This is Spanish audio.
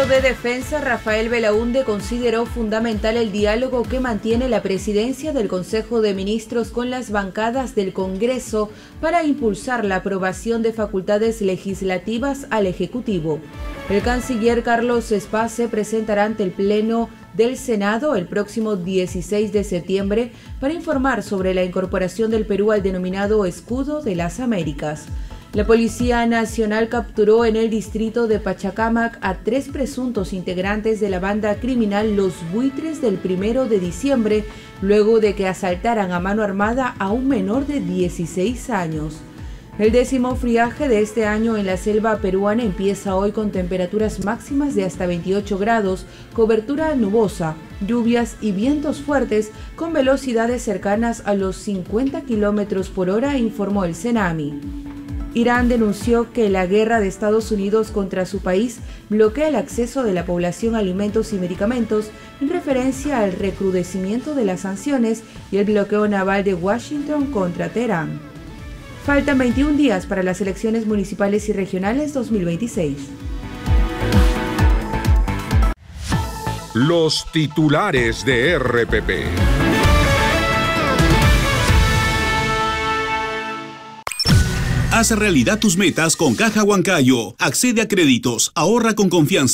de Defensa, Rafael Belaúnde, consideró fundamental el diálogo que mantiene la presidencia del Consejo de Ministros con las bancadas del Congreso para impulsar la aprobación de facultades legislativas al Ejecutivo. El canciller Carlos Spa se presentará ante el Pleno del Senado el próximo 16 de septiembre para informar sobre la incorporación del Perú al denominado Escudo de las Américas. La Policía Nacional capturó en el distrito de Pachacámac a 3 presuntos integrantes de la banda criminal Los Buitres del 1 de diciembre, luego de que asaltaran a mano armada a un menor de 16 años. El 10º friaje de este año en la selva peruana empieza hoy con temperaturas máximas de hasta 28 grados, cobertura nubosa, lluvias y vientos fuertes con velocidades cercanas a los 50 km por hora, informó el CENAMI. Irán denunció que la guerra de Estados Unidos contra su país bloquea el acceso de la población a alimentos y medicamentos en referencia al recrudecimiento de las sanciones y el bloqueo naval de Washington contra Teherán. Faltan 21 días para las elecciones municipales y regionales 2026. Los titulares de RPP. Haz realidad tus metas con Caja Huancayo. Accede a créditos, ahorra con confianza.